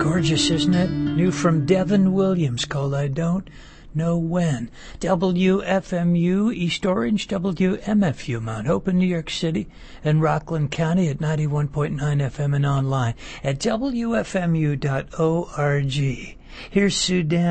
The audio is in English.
Gorgeous, isn't it? New from Devin Williams, called I Don't Know When. WFMU East Orange, WMFU Mount Hope in New York City, and Rockland County at 91.9 FM and online at WFMU.org. Here's Sudan.